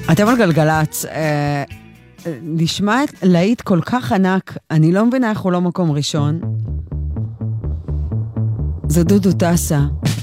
אתם על גלגלץ, נשמע להיט כל כך ענק, אני לא מבינה איך הוא לא מקום ראשון. זה דודו טסה.